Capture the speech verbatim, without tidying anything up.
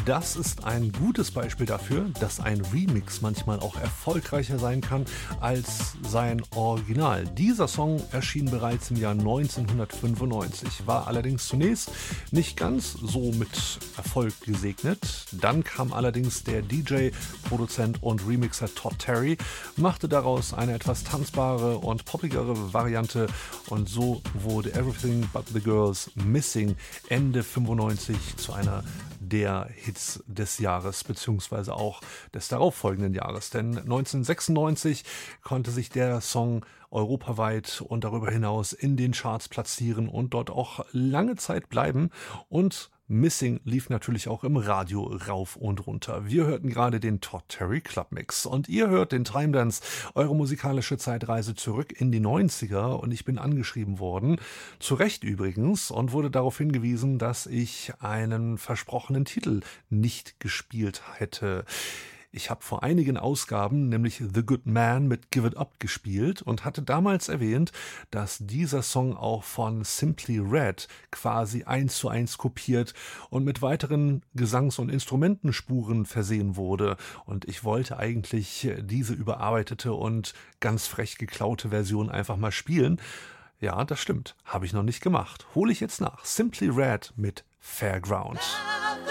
Das ist ein gutes Beispiel dafür, dass ein Remix manchmal auch erfolgreicher sein kann als sein Original. Dieser Song erschien bereits im Jahr neunzehnhundertfünfundneunzig, war allerdings zunächst nicht ganz so mit Erfolg gesegnet. Dann kam allerdings der D J, Produzent und Remixer Todd Terry, machte daraus eine etwas tanzbare und poppigere Variante und so wurde Everything But the Girls Missing Ende fünfundneunzig zu einer der Hits des Jahres beziehungsweise auch des darauffolgenden Jahres. Denn neunzehnhundertsechsundneunzig konnte sich der Song europaweit und darüber hinaus in den Charts platzieren und dort auch lange Zeit bleiben. Und Missing lief natürlich auch im Radio rauf und runter. Wir hörten gerade den Todd Terry Club Mix und ihr hört den Time Dance, eure musikalische Zeitreise zurück in die neunziger, und ich bin angeschrieben worden, zu Recht übrigens, und wurde darauf hingewiesen, dass ich einen versprochenen Titel nicht gespielt hätte. Ich habe vor einigen Ausgaben nämlich The Good Man mit Give It Up gespielt und hatte damals erwähnt, dass dieser Song auch von Simply Red quasi eins zu eins kopiert und mit weiteren Gesangs- und Instrumentenspuren versehen wurde. Und ich wollte eigentlich diese überarbeitete und ganz frech geklaute Version einfach mal spielen. Ja, das stimmt, habe ich noch nicht gemacht. Hole ich jetzt nach. Simply Red mit Fairground.